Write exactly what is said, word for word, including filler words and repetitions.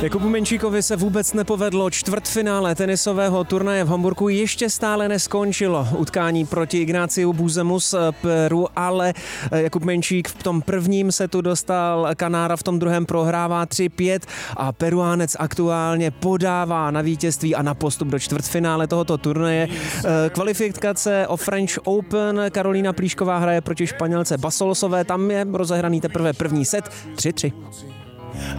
Jakubu Menčíkovi se vůbec nepovedlo. Čtvrtfinále tenisového turnaje v Hamburku ještě stále neskončilo. Utkání proti Ignáciu Buzemu z Peru, ale Jakub Menčík v tom prvním setu dostal Kanára, v tom druhém prohrává tři pět a Peruánec aktuálně podává na vítězství a na postup do čtvrtfinále tohoto turnaje. Kvalifikace o French Open. Karolína Plíšková hraje proti Španělce Basolosové, tam je rozehraný teprve první set tři tři.